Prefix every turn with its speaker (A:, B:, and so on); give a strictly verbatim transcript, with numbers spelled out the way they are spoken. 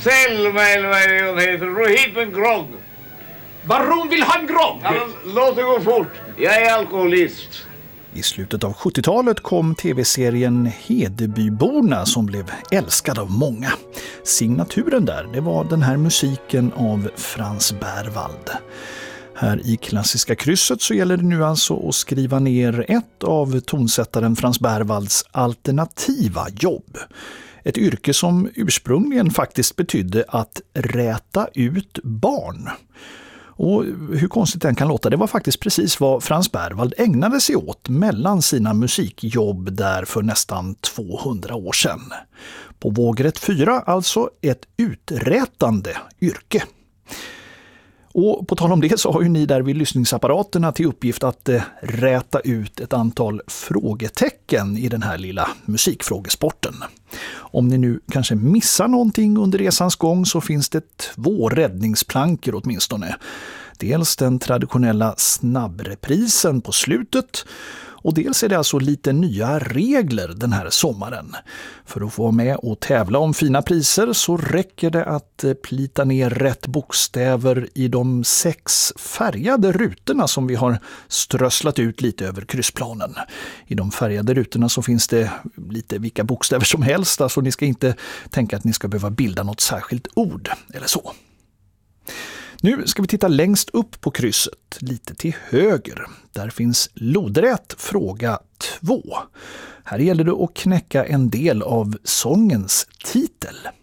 A: Selma eller vad det heter. Ro hit med en grogg.
B: Baron vill ha en grogg!
A: Ja, låt det gå fort. Jag är alkoholist.
C: I slutet av sjuttiotalet kom tv-serien Hedebyborna som blev älskad av många. Signaturen där, det var den här musiken av Frans Berwald. Här i Klassiska krysset så gäller det nu alltså att skriva ner ett av tonsättaren Frans Berwalds alternativa jobb. Ett yrke som ursprungligen faktiskt betydde att räta ut barn. Och hur konstigt den kan låta, det var faktiskt precis vad Frans Berwald ägnade sig åt mellan sina musikjobb där för nästan tvåhundra år sedan. På vågrätt fyra alltså ett uträtande yrke. Och på tal om det så har ju ni där vid lyssningsapparaterna till uppgift att eh, räta ut ett antal frågetecken i den här lilla musikfrågesporten. Om ni nu kanske missar någonting under resans gång så finns det två räddningsplankor åtminstone. Dels den traditionella snabbreprisen på slutet och dels är det alltså lite nya regler den här sommaren. För att få vara med och tävla om fina priser så räcker det att plita ner rätt bokstäver i de sex färgade rutorna som vi har strösslat ut lite över kryssplanen. I de färgade rutorna så finns det lite vilka bokstäver som helst, alltså ni ska inte tänka att ni ska behöva bilda något särskilt ord eller så. Nu ska vi titta längst upp på krysset, lite till höger. Där finns lodrätt fråga två. Här gäller det att knäcka en del av sångens titel.